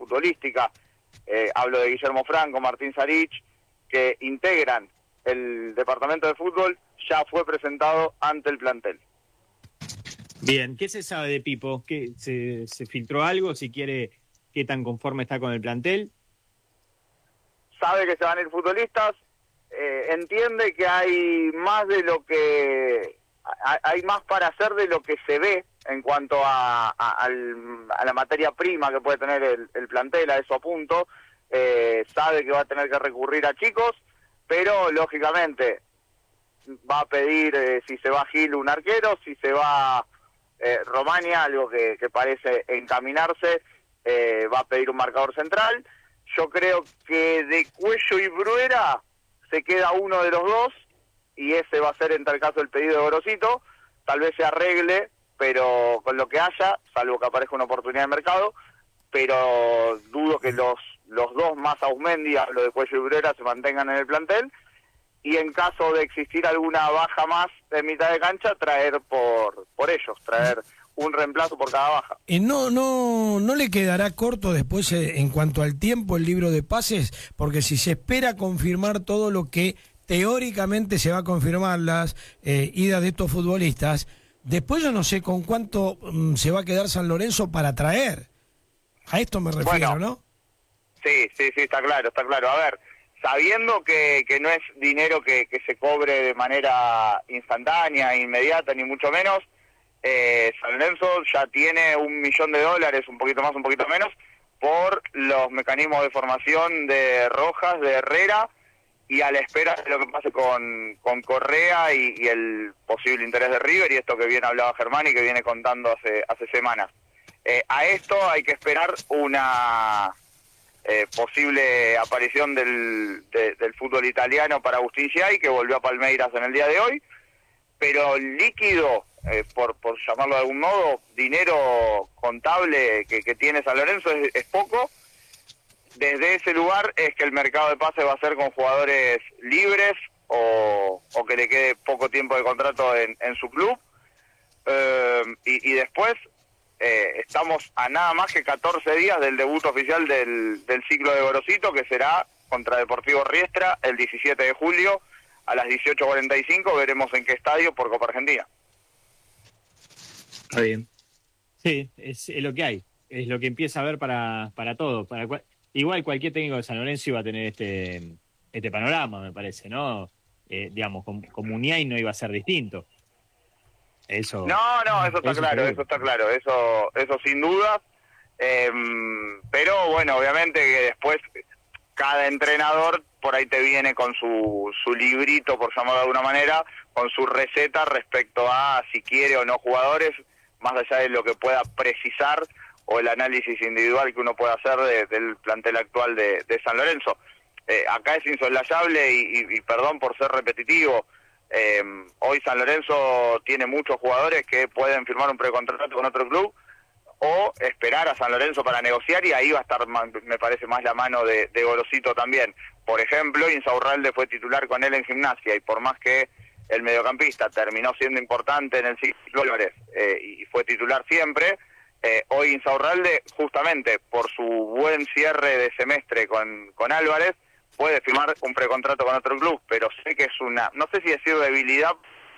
futbolística, hablo de Guillermo Franco, Martín Sarich, que integran el departamento de fútbol, ya fue presentado ante el plantel. Bien, ¿qué se sabe de Pipo? ¿Qué, se filtró algo? Si quiere, ¿qué tan conforme está con el plantel? Sabe que se van a ir futbolistas, entiende que hay más de lo que... hay más para hacer de lo que se ve en cuanto a la materia prima que puede tener el plantel, a eso apunto. Sabe que va a tener que recurrir a chicos, pero lógicamente va a pedir, si se va Gil, un arquero, si se va Romania, algo que parece encaminarse, va a pedir un marcador central. Yo creo que de Cuello y Bruera se queda uno de los dos, y ese va a ser en tal caso el pedido de Gorosito. Tal vez se arregle, pero con lo que haya, salvo que aparezca una oportunidad de mercado, pero dudo que los dos más Ausmendi, lo de Cuello y Bruera, se mantengan en el plantel, y en caso de existir alguna baja más en mitad de cancha, traer por ellos, traer un reemplazo por cada baja. No le quedará corto después en cuanto al tiempo el libro de pases, porque si se espera confirmar todo lo que teóricamente se va a confirmar, las idas de estos futbolistas, después yo no sé con cuánto se va a quedar San Lorenzo para traer. A esto me refiero, bueno, ¿no? Sí, está claro. A ver, sabiendo que no es dinero que se cobre de manera instantánea, inmediata, ni mucho menos, San Lorenzo ya tiene $1 millón, un poquito más, un poquito menos, por los mecanismos de formación de Rojas, de Herrera, y a la espera de lo que pase con Correa y el posible interés de River, y esto que bien hablaba Germán y que viene contando hace semanas. A esto hay que esperar una posible aparición del fútbol italiano para Agustín Giai, que volvió a Palmeiras en el día de hoy, pero líquido, por llamarlo de algún modo, dinero contable que tiene San Lorenzo es poco. Desde ese lugar es que el mercado de pase va a ser con jugadores libres o que le quede poco tiempo de contrato en su club, y después estamos a nada más que 14 días del debut oficial del ciclo de Gorosito, que será contra Deportivo Riestra el 17 de julio a las 18:45. Veremos en qué estadio por Copa Argentina. Está bien. Sí, es lo que hay, es lo que empieza a ver para todo. Igual cualquier técnico de San Lorenzo iba a tener este panorama, me parece, ¿no? Digamos, con Muniain no iba a ser distinto. Eso. No, eso está claro, eso sin duda. Pero bueno, obviamente que después cada entrenador por ahí te viene con su librito, por llamarlo de alguna manera, con su receta respecto a si quiere o no jugadores, más allá de lo que pueda precisar o el análisis individual que uno pueda hacer del plantel actual de San Lorenzo. Acá es insoslayable y perdón por ser repetitivo, hoy San Lorenzo tiene muchos jugadores que pueden firmar un precontrato con otro club o esperar a San Lorenzo para negociar, y ahí va a estar, me parece, más la mano de Gorosito también. Por ejemplo, Insaurralde fue titular con él en Gimnasia, y por más que el mediocampista terminó siendo importante en el ciclo Álvarez y fue titular siempre, hoy Insaurralde, justamente por su buen cierre de semestre con Álvarez, puede firmar un precontrato con otro club, pero sé que es no sé si decir debilidad,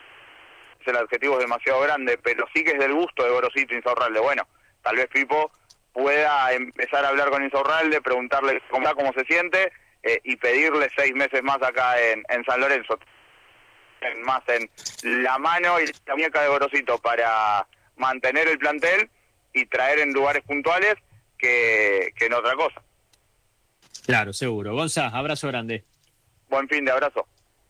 el adjetivo es demasiado grande, pero sí que es del gusto de Gorosito Insaurralde. Bueno, tal vez Pipo pueda empezar a hablar con Insaurralde, preguntarle cómo se siente, y pedirle 6 meses más acá en San Lorenzo, más en la mano y la muñeca de Gorosito para mantener el plantel y traer en lugares puntuales que en otra cosa. Claro, seguro. Gonza, abrazo grande. Buen fin de abrazo.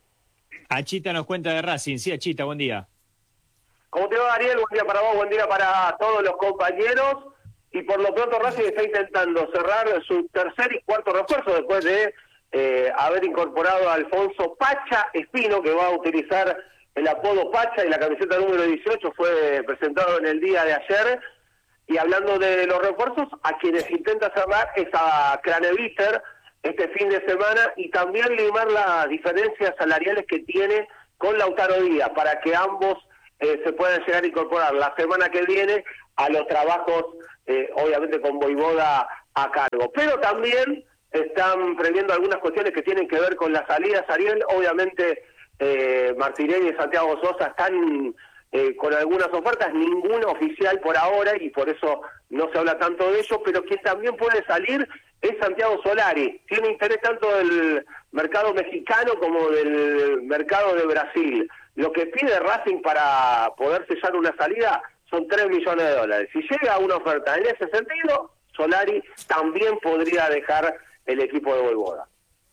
Achita nos cuenta de Racing. Sí, Achita, buen día. ¿Cómo te va, Ariel? Buen día para vos, buen día para todos los compañeros. Y por lo pronto Racing está intentando cerrar su tercer y cuarto refuerzo después de haber incorporado a Alfonso Pacha Espino, que va a utilizar el apodo Pacha, y la camiseta número 18 fue presentado en el día de ayer. Y hablando de los refuerzos, a quienes intenta cerrar es a Craneviter este fin de semana, y también limar las diferencias salariales que tiene con Lautaro Díaz, para que ambos se puedan llegar a incorporar la semana que viene a los trabajos, obviamente con Voivoda a cargo. Pero también están previendo algunas cuestiones que tienen que ver con las salidas, Ariel. Obviamente Martinelli y Santiago Sosa están con algunas ofertas, ninguna oficial por ahora, y por eso no se habla tanto de ello, pero quien también puede salir es Santiago Solari. Tiene interés tanto del mercado mexicano como del mercado de Brasil. Lo que pide Racing para poder sellar una salida son $3 millones. Si llega una oferta en ese sentido, Solari también podría dejar el equipo de Voivoda.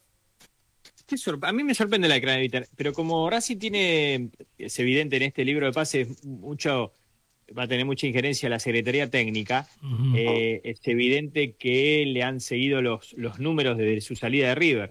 A mí me sorprende la de Craneviter, pero como Racing tiene, es evidente en este libro de pases, va a tener mucha injerencia la Secretaría Técnica, es evidente que le han seguido los números desde su salida de River.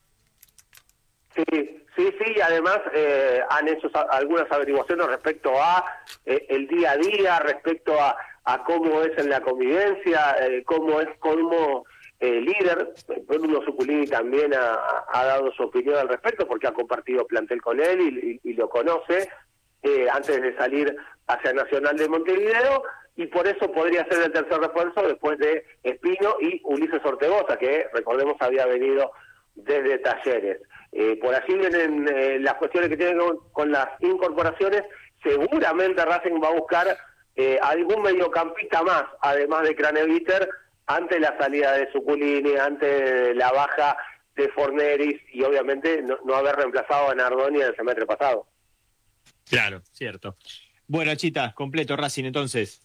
Sí, además han hecho algunas averiguaciones respecto a el día a día, respecto a cómo es en la convivencia, cómo es como líder. Bruno Zuculini también ha dado su opinión al respecto porque ha compartido plantel con él y lo conoce antes de salir hacia Nacional de Montevideo, y por eso podría ser el tercer refuerzo después de Espino y Ulises Ortegoza, que recordemos había venido desde Talleres. Por allí vienen las cuestiones que tienen con las incorporaciones. Seguramente Racing va a buscar algún mediocampista más, además de Craneviter, ante la salida de Zuculini, ante la baja de Forneris y obviamente no haber reemplazado a Nardoni el semestre pasado. Claro, cierto. Bueno, Chita, completo Racing entonces.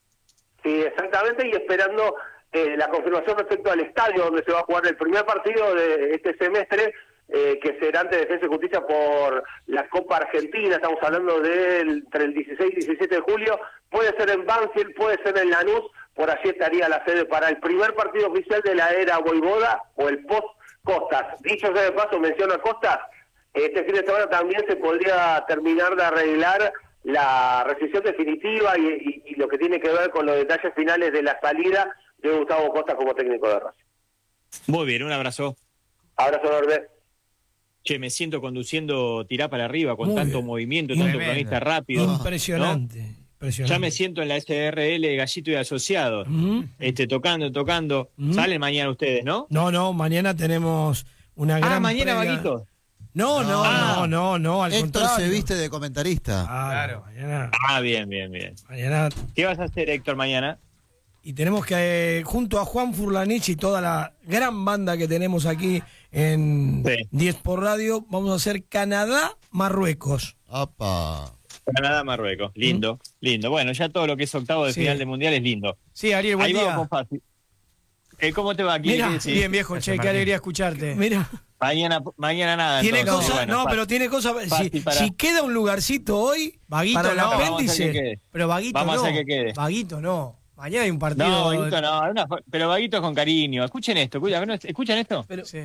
Sí, exactamente, y esperando la confirmación respecto al estadio donde se va a jugar el primer partido de este semestre, que será ante Defensa y Justicia por la Copa Argentina. Estamos hablando entre el 16 y 17 de julio. Puede ser en Banfield, puede ser en Lanús. Por allí estaría la sede para el primer partido oficial de la era Voivoda o el post-Costas. Dicho sea de paso, menciono a Costas, este fin de semana también se podría terminar de arreglar la rescisión definitiva y lo que tiene que ver con los detalles finales de la salida de Gustavo Costa como técnico de Racing. Muy bien, un abrazo. Abrazo enorme. Che, me siento conduciendo tirá para arriba con Muy tanto bien. movimiento, tanto cronista rápido. Impresionante, ¿no? impresionante. Ya me siento en la SRL Gallito y Asociados, tocando. Salen mañana ustedes, ¿no? No, mañana tenemos una gran mañana previa. Vaguito. No, al Héctor contrario. se viste de comentarista. Claro. Mañana. Bien. Mañana. ¿Qué vas a hacer, Héctor, mañana? Y tenemos que, junto a Juan Furlanich y toda la gran banda que tenemos aquí en 10 por radio, vamos a hacer Canadá-Marruecos. ¡Apa! Canadá, Marruecos. Lindo. Bueno, ya todo lo que es octavo de final de mundial es lindo. Sí, Ariel, buen Ahí día. vamos fácil. ¿Cómo te va aquí? Mira, Bien, viejo, che, qué alegría escucharte. Mira, Mañana nada. tiene entonces, cosas, bueno, pero tiene cosas. fácil para- Si queda un lugarcito hoy, Vaguito para el no, vamos a hacer que apéndice. quede. Pero Vaguito Vamos no. a hacer que quede. Vaguito no. Mañana hay un partido. No, Vaguito no, pero Vaguito con cariño. Escuchen esto, ¿escuchan esto? Pero, sí.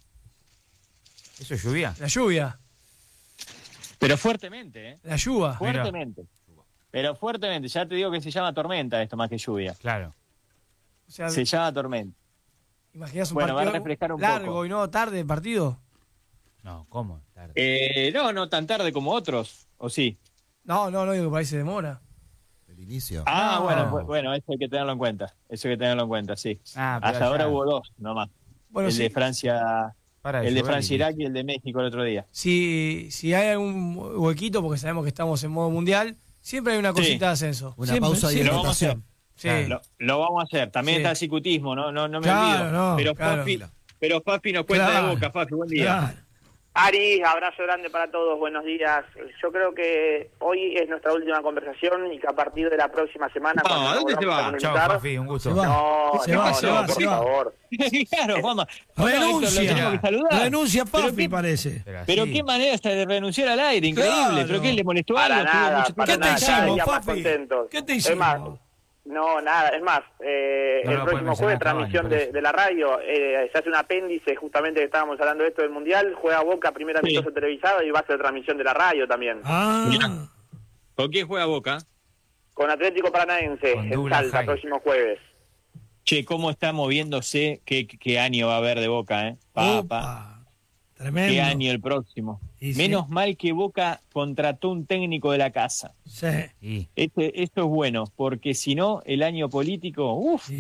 ¿Eso es lluvia? La lluvia. Pero fuertemente, ¿eh? La lluvia. Fuertemente. Pero fuertemente. Ya te digo que se llama tormenta esto más que lluvia. Claro. O sea, Se llama tormenta. imaginás un Bueno, va a partido refrescar un largo poco. y no tarde el partido. No, ¿cómo? Tarde. No tan tarde como otros, ¿o sí? No, digo que por ahí se demora. El inicio. No. Bueno, eso hay que tenerlo en cuenta. Sí. Ah, pero Hasta ahora ya- hubo 2 nomás. Bueno, el sí. de Francia, Para el de llover Francia y- Irak y el de México el otro día. Si hay algún huequito, porque sabemos que estamos en modo mundial, siempre hay una cosita de ascenso. Una Siempre, pausa y sí, lo vamos a hacer. hidratación. Sí. Lo vamos a hacer. También Sí. está el cicutismo, no me Claro, olvido. no, pero, claro. Fafi nos cuenta Claro. de Boca. Fafi, buen día. Claro. Ari, abrazo grande para todos, buenos días. Yo creo que hoy es nuestra última conversación y que a partir de la próxima semana... No, cuando ¿a dónde nos se volvamos va? a Chao, comunicar- Fafi, un gusto. Se va. No, Se va, por se va. favor. Claro, vamos. Héctor, lo tenemos que Renuncia. saludar. Renuncia, Pero Papi, qué- parece. Pero así- qué manera de renunciar al aire, increíble. Claro. ¿Pero qué le molestó Para algo? Tuvo nada, mucho para ¿Qué te nada, cada hicimos, día más Papi? contentos. ¿Qué te Es más, hicimos? no, nada, es más, No el lo pueden próximo mencionar jueves a Cavani, transmisión por eso. de la radio, se hace un apéndice justamente que estábamos hablando de esto del Mundial, juega Boca, primer amistoso televisado y va a ser transmisión de la radio también. Ah, ¿Con quién juega Boca? Con Atlético Paranaense, Con en Douglas Salta, High. próximo jueves. Che, ¿cómo está moviéndose? ¿Qué año va a haber de Boca, eh? opa. Tremendo. ¿Qué año el próximo? Y sí. Menos mal que Boca contrató un técnico de la casa. Sí. Y Esto es bueno, porque si no, el año político, Sí.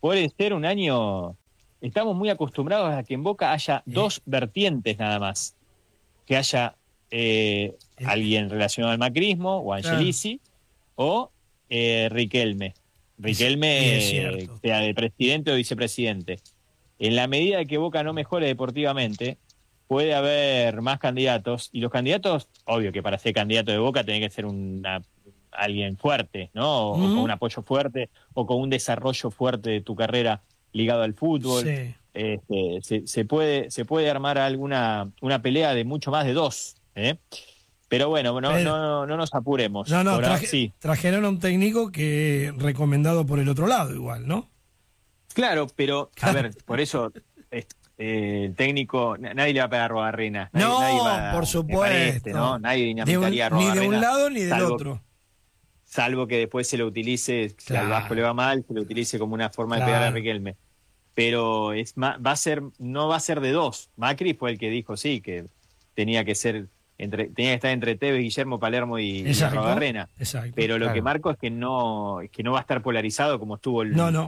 puede ser un año... Estamos muy acostumbrados a que en Boca haya dos vertientes nada más. Que haya alguien relacionado al macrismo, o Angelici, o Riquelme. Riquelme, sea de presidente o vicepresidente. En la medida que Boca no mejore deportivamente, puede haber más candidatos, y los candidatos, obvio que para ser candidato de Boca tiene que ser alguien fuerte, ¿no? O con un apoyo fuerte, o con un desarrollo fuerte de tu carrera ligado al fútbol. Sí. Se puede armar una pelea de mucho más de dos, ¿eh? Pero bueno, no nos apuremos. Trajeron a un técnico que recomendado por el otro lado igual, ¿no? Claro, pero, a ver, por eso el técnico, nadie le va a pegar a Arrobarrena. Por supuesto. ¿no? Nadie dinamitaría a Arrobarrena. Ni de un lado ni del otro. Salvo que después se lo utilice, si al Vasco le va mal, se lo utilice como una forma de pegar a Riquelme. Pero no va a ser de dos. Macri fue el que dijo que tenía que ser tenía que estar entre Tevez, Guillermo, Palermo y Arrobarrena. Pero lo que marco es que no va a estar polarizado como estuvo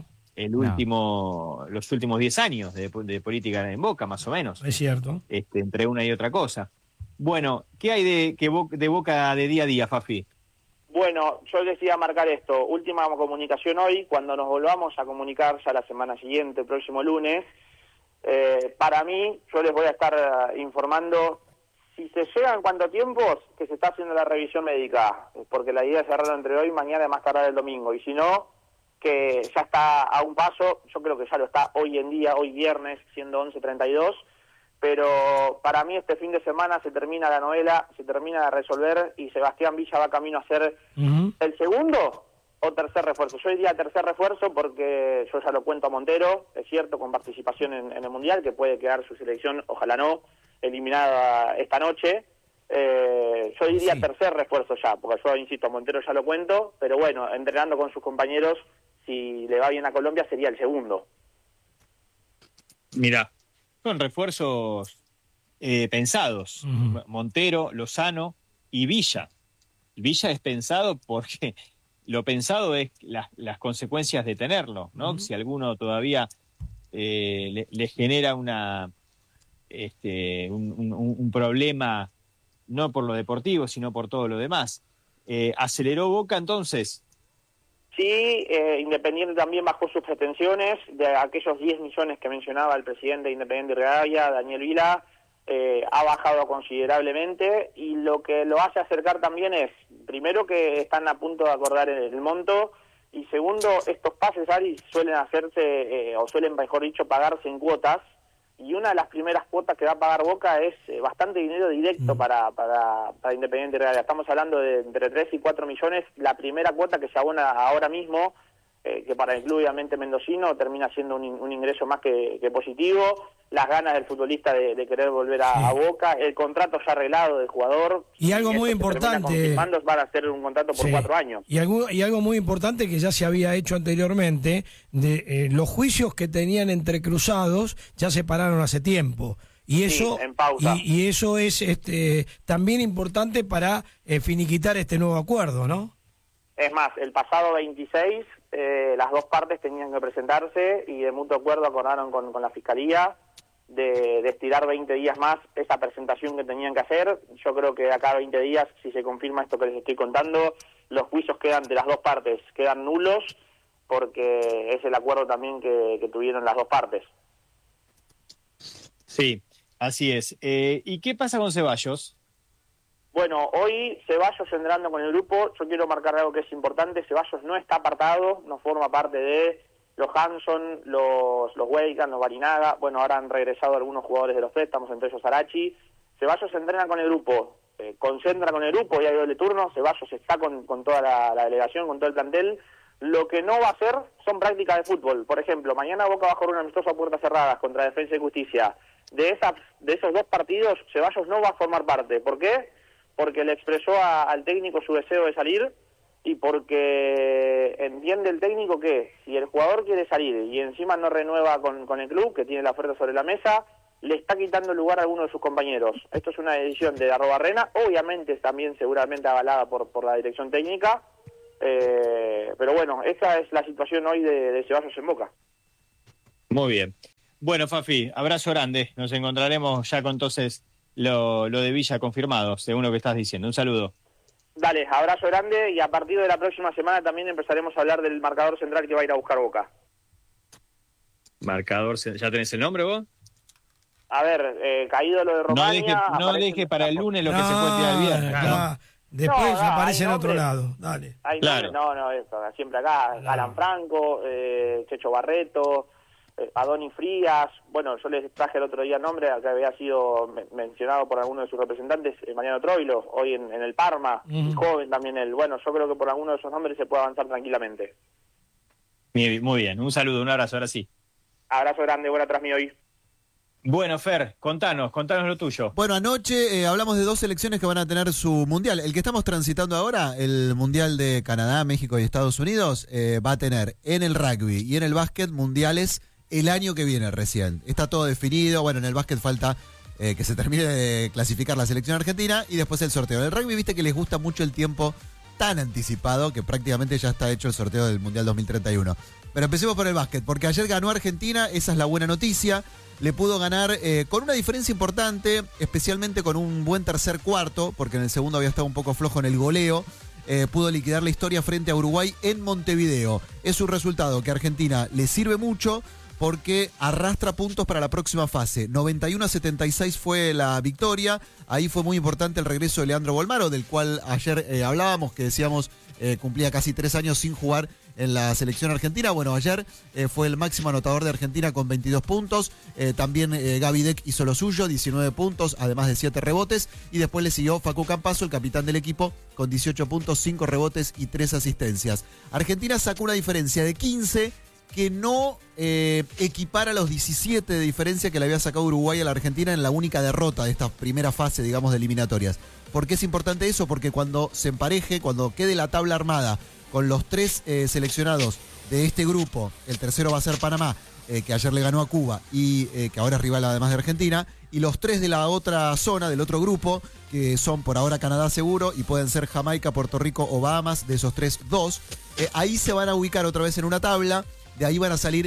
los últimos 10 años de política en Boca, más o menos. Es cierto. Entre una y otra cosa. Bueno, ¿qué hay de Boca de día a día, Fafi? Bueno, yo decía marcar esto. Última comunicación hoy, cuando nos volvamos a comunicar ya la semana siguiente, el próximo lunes. Para mí, yo les voy a estar informando, si se llega en cuánto tiempo, que se está haciendo la revisión médica, porque la idea es cerrarlo entre hoy, mañana y más tarde el domingo. Y si no, que ya está a un paso, yo creo que ya lo está hoy en día, hoy viernes, siendo 11:32, pero para mí este fin de semana se termina la novela, se termina de resolver y Sebastián Villa va camino a ser el segundo o tercer refuerzo. Yo diría tercer refuerzo porque yo ya lo cuento a Montero, es cierto, con participación en el Mundial, que puede quedar su selección, ojalá no, eliminada esta noche. Yo diría tercer refuerzo ya, porque yo, insisto, a Montero ya lo cuento, pero bueno, entrenando con sus compañeros, si le va bien a Colombia, sería el segundo. Mirá, son refuerzos pensados. Montero, Lozano y Villa. Villa es pensado porque lo pensado es las consecuencias de tenerlo, ¿no? Si alguno todavía le genera un problema, no por lo deportivo, sino por todo lo demás. ¿Aceleró Boca entonces? Sí, Independiente también bajó sus pretensiones de aquellos 10 millones que mencionaba el presidente de Independiente Rivadavia, Daniel Vila, ha bajado considerablemente, y lo que lo hace acercar también es, primero, que están a punto de acordar el monto, y segundo, estos pases, Ari, suelen hacerse, o suelen, mejor dicho, pagarse en cuotas, y una de las primeras cuotas que va a pagar Boca es bastante dinero directo para Independiente Rivadavia. Estamos hablando de entre 3 y 4 millones, la primera cuota que se abona ahora mismo, que para el club obviamente mendocino termina siendo un ingreso más que positivo, las ganas del futbolista de querer volver a Boca, el contrato ya arreglado del jugador. Y algo muy importante, van a hacer un contrato por 4 años. Y algo muy importante que ya se había hecho anteriormente, de los juicios que tenían entrecruzados ya se pararon hace tiempo. Y eso, en pausa. Y eso es también importante para finiquitar este nuevo acuerdo, ¿no? Es más, el pasado 26 las dos partes tenían que presentarse y de mutuo acuerdo acordaron con la Fiscalía de estirar 20 días más esa presentación que tenían que hacer. Yo creo que de acá a 20 días, si se confirma esto que les estoy contando, los juicios de las dos partes quedan nulos, porque es el acuerdo también que tuvieron las dos partes. Sí, así es. ¿Y qué pasa con Ceballos? Bueno, hoy Ceballos entrando con el grupo, yo quiero marcar algo que es importante. Ceballos no está apartado, no forma parte de los Hanson, los Weigan, los Barinaga. Bueno, ahora han regresado algunos jugadores de los préstamos, entre ellos Arachi. Ceballos entrena con el grupo, concentra con el grupo, y hay doble turno. Ceballos está con toda la delegación, con todo el plantel. Lo que no va a hacer son prácticas de fútbol. Por ejemplo, mañana Boca va a jugar una amistosa a puertas cerradas contra Defensa y Justicia. De esos dos partidos, Ceballos no va a formar parte. ¿Por qué? Porque le expresó al técnico su deseo de salir, y porque entiende el técnico que si el jugador quiere salir y encima no renueva con el club, que tiene la oferta sobre la mesa, le está quitando lugar a alguno de sus compañeros. Esto es una decisión de Arrobarrena, obviamente también seguramente avalada por la dirección técnica, pero bueno, esa es la situación hoy de Ceballos en Boca. Muy bien. Bueno, Fafi, abrazo grande. Nos encontraremos ya con entonces lo de Villa confirmado, según lo que estás diciendo. Un saludo. Dale, abrazo grande y a partir de la próxima semana también empezaremos a hablar del marcador central que va a ir a buscar Boca. Marcador, ¿ya tenés el nombre vos? A ver, caído lo de Romania... No deje para el lunes lo que se puede tirar el viernes. Claro. Después aparece en otro lado. Dale. Claro. No, eso, siempre acá. Claro. Alan Franco, Checho Barreto, Adonis Frías. Bueno, yo les traje el otro día el nombre, que había sido mencionado por alguno de sus representantes, Mariano Troilo, hoy en el Parma, joven también él. Bueno, yo creo que por alguno de esos nombres se puede avanzar tranquilamente. Muy bien, un saludo, un abrazo, ahora sí. Abrazo grande, buena tras mí hoy. Bueno, Fer, contanos lo tuyo. Bueno, anoche hablamos de dos selecciones que van a tener su mundial. El que estamos transitando ahora, el mundial de Canadá, México y Estados Unidos, va a tener en el rugby y en el básquet mundiales el año que viene recién. Está todo definido. Bueno, en el básquet falta que se termine de clasificar la selección argentina y después el sorteo. En el rugby, viste que les gusta mucho el tiempo tan anticipado que prácticamente ya está hecho el sorteo del Mundial 2031. Pero empecemos por el básquet, porque ayer ganó Argentina, esa es la buena noticia. Le pudo ganar con una diferencia importante, especialmente con un buen tercer cuarto, porque en el segundo había estado un poco flojo en el goleo. Pudo liquidar la historia frente a Uruguay en Montevideo. Es un resultado que a Argentina le sirve mucho porque arrastra puntos para la próxima fase. 91-76 fue la victoria. Ahí fue muy importante el regreso de Leandro Bolmaro, del cual ayer hablábamos, que decíamos cumplía casi 3 años sin jugar en la selección argentina. Bueno, ayer fue el máximo anotador de Argentina con 22 puntos. También Gaby Deck hizo lo suyo, 19 puntos, además de 7 rebotes. Y después le siguió Facu Campazzo, el capitán del equipo, con 18 puntos, 5 rebotes y 3 asistencias. Argentina sacó una diferencia de 15 que no equipara los 17 de diferencia que le había sacado Uruguay a la Argentina en la única derrota de esta primera fase, digamos, de eliminatorias. ¿Por qué es importante eso? Porque cuando se empareje, cuando quede la tabla armada con los 3 seleccionados de este grupo, el tercero va a ser Panamá, que ayer le ganó a Cuba y que ahora es rival además de Argentina, y los 3 de la otra zona, del otro grupo, que son por ahora Canadá seguro y pueden ser Jamaica, Puerto Rico o Bahamas, de esos 3, 2, ahí se van a ubicar otra vez en una tabla. De ahí van a salir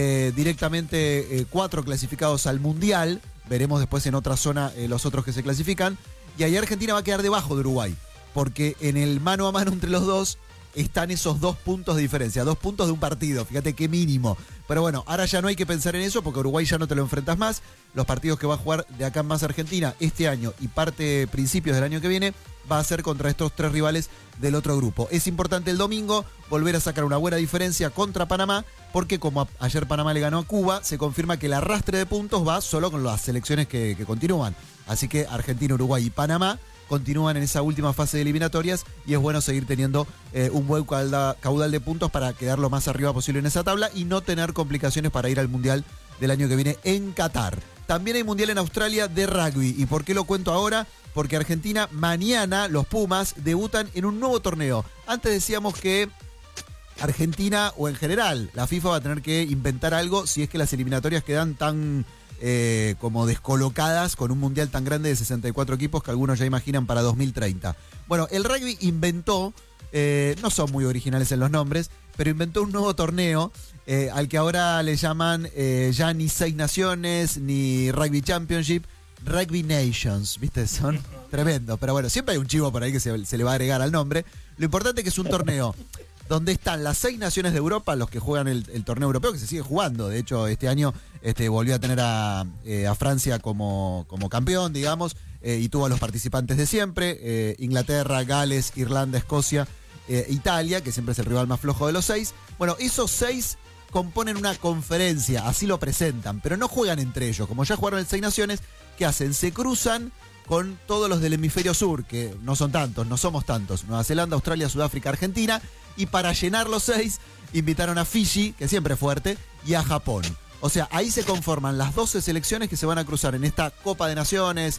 directamente 4 clasificados al Mundial. Veremos después en otra zona los otros que se clasifican. Y ahí Argentina va a quedar debajo de Uruguay, porque en el mano a mano entre los dos están esos 2 puntos de diferencia, 2 puntos de un partido, fíjate qué mínimo. Pero bueno, ahora ya no hay que pensar en eso porque Uruguay ya no te lo enfrentas más. Los partidos que va a jugar de acá en más Argentina este año y principios del año que viene va a ser contra estos 3 rivales del otro grupo. Es importante el domingo volver a sacar una buena diferencia contra Panamá, porque como ayer Panamá le ganó a Cuba, se confirma que el arrastre de puntos va solo con las selecciones que continúan. Así que Argentina, Uruguay y Panamá continúan en esa última fase de eliminatorias y es bueno seguir teniendo un buen caudal de puntos para quedar lo más arriba posible en esa tabla y no tener complicaciones para ir al Mundial del año que viene en Qatar. También hay Mundial en Australia de rugby. ¿Y por qué lo cuento ahora? Porque Argentina mañana, los Pumas, debutan en un nuevo torneo. Antes decíamos que Argentina, o en general, la FIFA va a tener que inventar algo si es que las eliminatorias quedan tan como descolocadas con un mundial tan grande de 64 equipos que algunos ya imaginan para 2030. Bueno, el rugby inventó, no son muy originales en los nombres, pero inventó un nuevo torneo al que ahora le llaman ya ni 6 naciones, ni Rugby Championship, Rugby Nations, ¿viste? Son tremendo, pero bueno, siempre hay un chivo por ahí que se le va a agregar al nombre. Lo importante es que es un torneo donde están las 6 naciones de Europa, los que juegan el torneo europeo, que se sigue jugando. De hecho, este año volvió a tener a Francia como campeón, digamos, y tuvo a los participantes de siempre, Inglaterra, Gales, Irlanda, Escocia, Italia, que siempre es el rival más flojo de los 6. Bueno, esos 6 componen una conferencia, así lo presentan, pero no juegan entre ellos. Como ya jugaron el 6 naciones, ¿qué hacen? Se cruzan con todos los del hemisferio sur, que no son tantos, no somos tantos. Nueva Zelanda, Australia, Sudáfrica, Argentina. Y para llenar los 6, invitaron a Fiji, que siempre es fuerte, y a Japón. O sea, ahí se conforman las 12 selecciones que se van a cruzar en esta Copa de Naciones,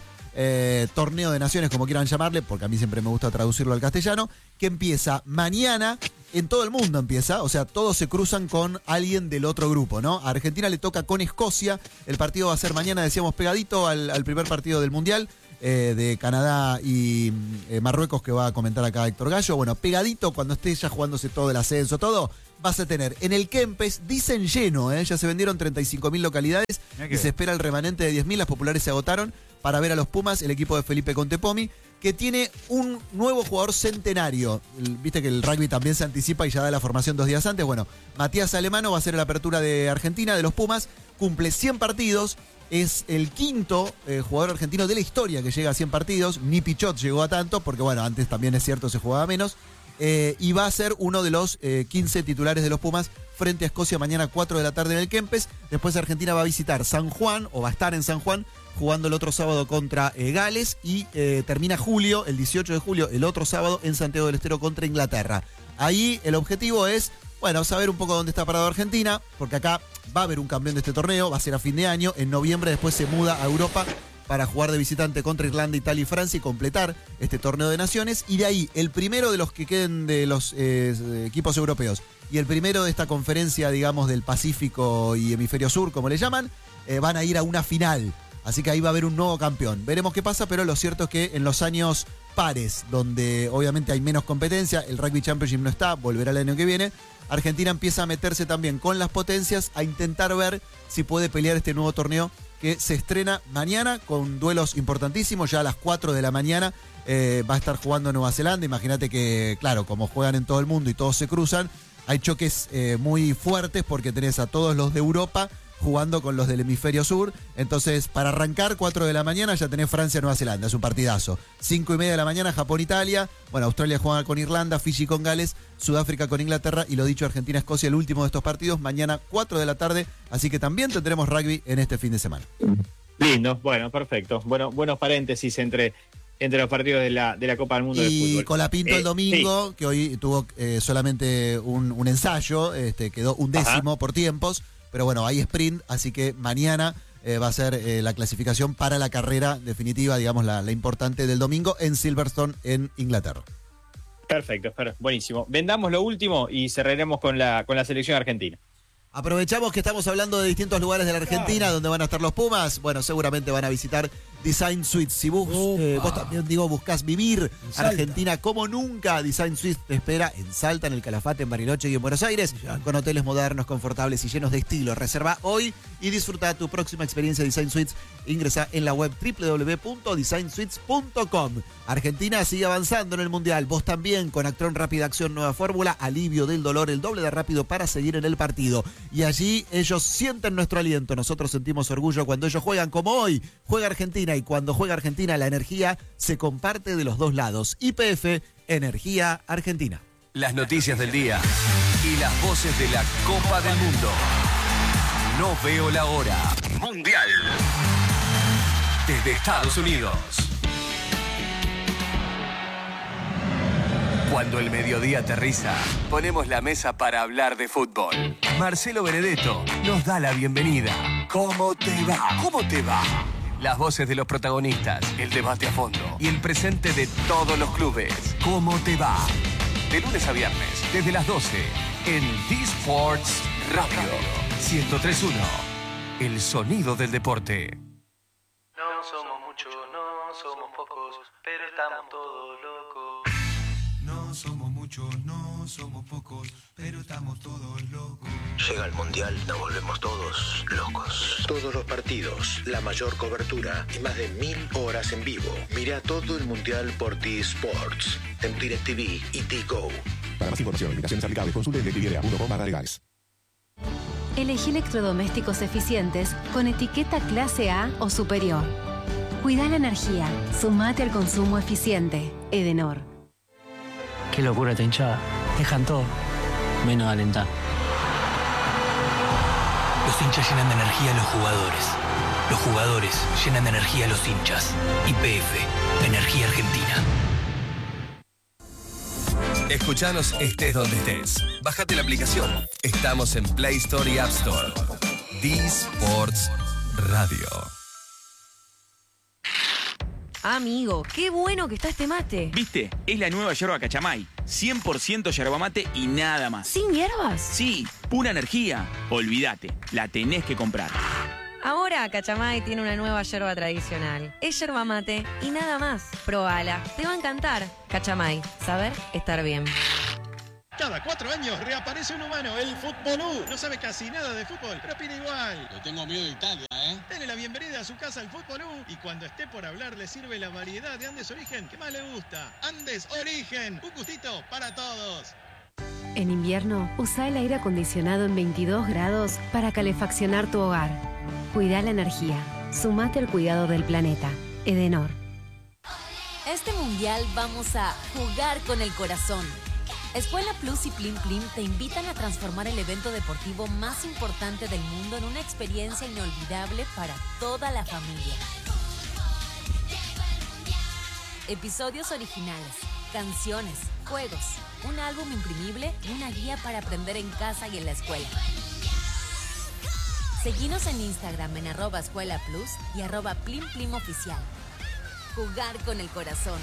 Torneo de Naciones, como quieran llamarle, porque a mí siempre me gusta traducirlo al castellano, que empieza mañana, en todo el mundo empieza, o sea, todos se cruzan con alguien del otro grupo, ¿no? A Argentina le toca con Escocia, el partido va a ser mañana, decíamos, pegadito al primer partido del Mundial. de Canadá y Marruecos, que va a comentar acá Héctor Gallo. Bueno, pegadito, cuando esté ya jugándose todo el ascenso, todo, vas a tener en el Kempes, dicen lleno, ya se vendieron 35.000 localidades y se espera el remanente de 10.000, las populares se agotaron, para ver a los Pumas, el equipo de Felipe Contepomi, que tiene un nuevo jugador centenario. Viste que el rugby también se anticipa y ya da la formación 2 días antes. Bueno, Matías Alemano va a ser la apertura de Argentina, de los Pumas, cumple 100 partidos, es el quinto jugador argentino de la historia que llega a 100 partidos, ni Pichot llegó a tanto, porque bueno, antes también es cierto se jugaba menos, y va a ser uno de los 15 titulares de los Pumas frente a Escocia mañana 4 de la tarde en el Kempes. Después Argentina va a visitar San Juan, o va a estar en San Juan, jugando el otro sábado contra Gales, y termina julio, el 18 de julio, el otro sábado en Santiago del Estero contra Inglaterra. Ahí el objetivo es, bueno, saber un poco dónde está parado Argentina, porque acá va a haber un campeón de este torneo, va a ser a fin de año, en noviembre después se muda a Europa para jugar de visitante contra Irlanda, Italia y Francia y completar este torneo de naciones, y de ahí el primero de los que queden de los equipos europeos y el primero de esta conferencia, digamos, del Pacífico y Hemisferio Sur, como le llaman, van a ir a una final. Así que ahí va a haber un nuevo campeón. Veremos qué pasa, pero lo cierto es que en los años pares, donde obviamente hay menos competencia, el Rugby Championship no está, volverá el año que viene, Argentina empieza a meterse también con las potencias a intentar ver si puede pelear este nuevo torneo que se estrena mañana con duelos importantísimos. Ya a las 4 de la mañana va a estar jugando Nueva Zelanda. Imagínate que, claro, como juegan en todo el mundo y todos se cruzan, hay choques muy fuertes porque tenés a todos los de Europa jugando con los del hemisferio sur. Entonces, para arrancar, 4 de la mañana ya tenés Francia-Nueva Zelanda, es un partidazo. 5:30 de la mañana, Japón-Italia. Bueno, Australia juega con Irlanda, Fiji con Gales, Sudáfrica con Inglaterra y lo dicho, Argentina-Escocia, el último de estos partidos, mañana 4 de la tarde. Así que también tendremos rugby en este fin de semana. Lindo, bueno, perfecto. Bueno, buenos paréntesis entre los partidos de la Copa del Mundo de Fútbol. Y Colapinto el domingo, sí, que hoy tuvo solamente un ensayo, quedó 11º por tiempos. Pero bueno, hay sprint, así que mañana va a ser la clasificación para la carrera definitiva, digamos, la importante del domingo en Silverstone, en Inglaterra. Perfecto, buenísimo. Vendamos lo último y cerraremos con la selección argentina. Aprovechamos que estamos hablando de distintos lugares de la Argentina donde van a estar los Pumas. Bueno, seguramente van a visitar Design Suites. Si vos también buscás vivir Argentina como nunca, Design Suites te espera en Salta, en el Calafate, en Bariloche y en Buenos Aires, con hoteles modernos, confortables y llenos de estilo. Reserva hoy y disfruta tu próxima experiencia Design Suites. Ingresa en la web www.designsuites.com. Argentina sigue avanzando en el Mundial. Vos también, con Actron Rápida Acción, nueva fórmula, alivio del dolor, el doble de rápido para seguir en el partido. Y allí ellos sienten nuestro aliento. Nosotros sentimos orgullo cuando ellos juegan como hoy. Juega Argentina, y cuando juega Argentina la energía se comparte de los dos lados. YPF, Energía Argentina. Las noticias del día y las voces de la Copa del Mundo. No veo la hora. Mundial. Desde Estados Unidos. Cuando el mediodía aterriza, ponemos la mesa para hablar de fútbol. Marcelo Benedetto nos da la bienvenida. ¿Cómo te va? ¿Cómo te va? Las voces de los protagonistas, el debate a fondo y el presente de todos los clubes. ¿Cómo te va? De lunes a viernes, desde las 12, en D-Sports Radio 103.1. El sonido del deporte. No somos muchos, no somos pocos, pero estamos todos locos. No somos muchos, no somos pocos, pero estamos todos locos. Llega el Mundial, nos volvemos todos locos. Todos los partidos, la mayor cobertura y más de 1000 horas en vivo. Mira todo el Mundial por T-Sports, en DirecTV y T-Go. Para más información, limitaciones aplicables, consulte directv.com/legales. Elegí electrodomésticos eficientes con etiqueta clase A o superior. Cuida la energía. Sumate al consumo eficiente. Edenor. Qué locura esta hinchada. Dejan todo, menos alentar. Los hinchas llenan de energía a los jugadores. Los jugadores llenan de energía a los hinchas. YPF, Energía Argentina. Escuchanos estés donde estés. Bájate la aplicación. Estamos en Play Store y App Store. D-Sports Radio. Amigo, qué bueno que está este mate. ¿Viste? Es la nueva yerba Cachamay. 100% yerba mate y nada más. ¿Sin hierbas? Sí, pura energía. Olvídate, la tenés que comprar. Ahora Cachamay tiene una nueva yerba tradicional. Es yerba mate y nada más. Probala, te va a encantar. Cachamay, saber estar bien. Cada 4 años reaparece un humano, el Futbolú. No sabe casi nada de fútbol, pero opina igual. Le tengo miedo a Italia, ¿eh? Dale la bienvenida a su casa al Futbolú y cuando esté por hablar le sirve la variedad de Andes Origen que más le gusta. Andes Origen, un gustito para todos. En invierno, usa el aire acondicionado en 22 grados para calefaccionar tu hogar. Cuida la energía. Sumate al cuidado del planeta. Edenor. Este mundial vamos a jugar con el corazón. Escuela Plus y Plim Plim te invitan a transformar el evento deportivo más importante del mundo en una experiencia inolvidable para toda la familia. Episodios originales, canciones, juegos, un álbum imprimible y una guía para aprender en casa y en la escuela. Seguinos en Instagram en @escuelaplus y @plimplimoficial. Jugar con el corazón.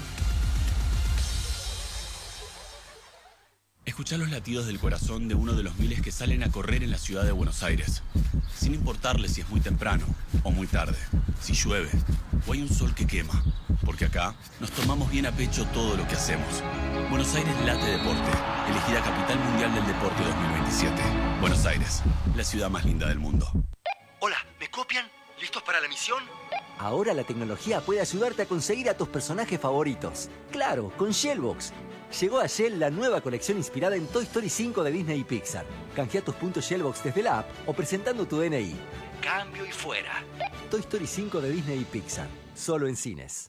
Escuchá los latidos del corazón de uno de los miles que salen a correr en la ciudad de Buenos Aires. Sin importarle si es muy temprano o muy tarde, si llueve o hay un sol que quema. Porque acá nos tomamos bien a pecho todo lo que hacemos. Buenos Aires late deporte, elegida Capital Mundial del Deporte 2027. Buenos Aires, la ciudad más linda del mundo. Hola, ¿me copian? ¿Listos para la misión? Ahora la tecnología puede ayudarte a conseguir a tus personajes favoritos. Claro, con Shellbox. Llegó a Shell la nueva colección inspirada en Toy Story 5 de Disney y Pixar. Canjea tus puntos Shellbox desde la app o presentando tu DNI. Cambio y fuera. Toy Story 5 de Disney y Pixar. Solo en cines.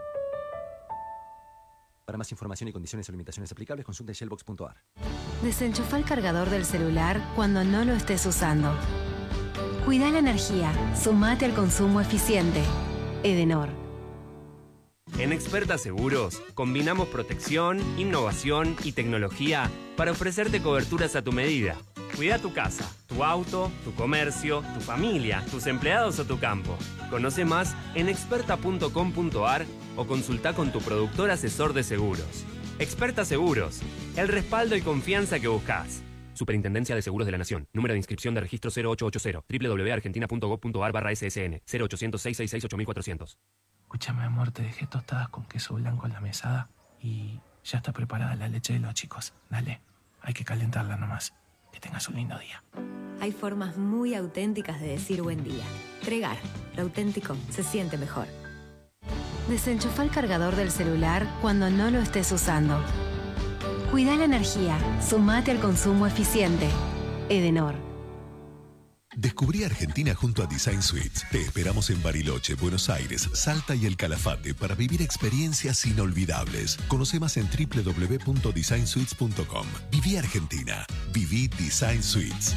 Para más información y condiciones o limitaciones aplicables, consulta shellbox.ar. Desenchufa el cargador del celular cuando no lo estés usando. Cuida la energía. Sumate al consumo eficiente. Edenor. En Experta Seguros, combinamos protección, innovación y tecnología para ofrecerte coberturas a tu medida. Cuida tu casa, tu auto, tu comercio, tu familia, tus empleados o tu campo. Conoce más en experta.com.ar o consulta con tu productor asesor de seguros. Experta Seguros, el respaldo y confianza que buscas. Superintendencia de Seguros de la Nación. Número de inscripción de registro 0880. www.argentina.gov.ar/SSN. 0800-666-8400. Escúchame, amor, te dejé tostadas con queso blanco en la mesada y ya está preparada la leche de los chicos. Dale, hay que calentarla nomás. Que tengas un lindo día. Hay formas muy auténticas de decir buen día. Tregar, lo auténtico se siente mejor. Desenchufa el cargador del celular cuando no lo estés usando. Cuida la energía. Sumate al consumo eficiente. Edenor. Descubrí Argentina junto a Design Suites. Te esperamos en Bariloche, Buenos Aires, Salta y El Calafate para vivir experiencias inolvidables. Conoce más en www.designsuites.com. Viví Argentina. Viví Design Suites.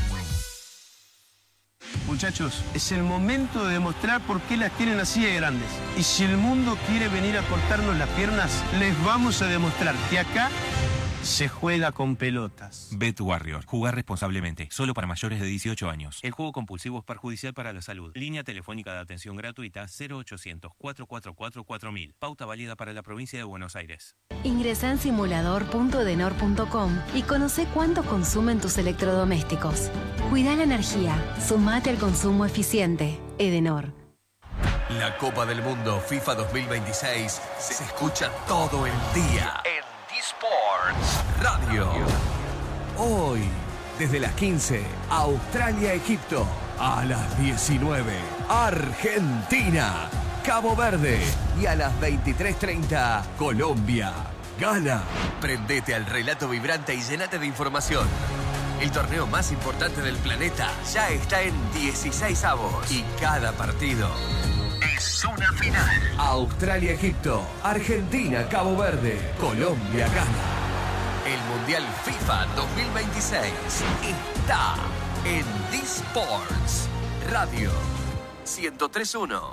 Muchachos, es el momento de demostrar por qué las tienen así de grandes. Y si el mundo quiere venir a cortarnos las piernas, les vamos a demostrar que acá se juega con pelotas. Bet Warrior. Jugar responsablemente. Solo para mayores de 18 años. El juego compulsivo es perjudicial para la salud. Línea telefónica de atención gratuita 0800-444-4000. Pauta válida para la provincia de Buenos Aires. Ingresa en simulador.edenor.com y conoce cuánto consumen tus electrodomésticos. Cuida la energía. Sumate al consumo eficiente. Edenor. La Copa del Mundo FIFA 2026 se escucha todo el día en D-Sports Radio. Hoy, desde las 15, Australia-Egipto. A las 19, Argentina, Cabo Verde. Y a las 23:30, Colombia, Ghana. Prendete al relato vibrante y llenate de información. El torneo más importante del planeta ya está en 16avos y cada partido es una final. Australia-Egipto, Argentina-Cabo Verde, Colombia-Ghana. El Mundial FIFA 2026 está en D-Sports Radio 103.1.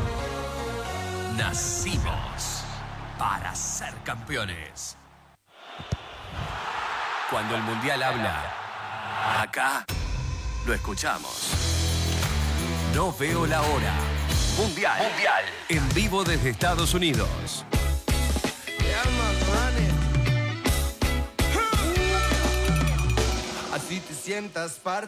Nacimos para ser campeones. Cuando el Mundial habla, acá lo escuchamos. No veo la hora. Mundial. En vivo desde Estados Unidos. Así te sientas parte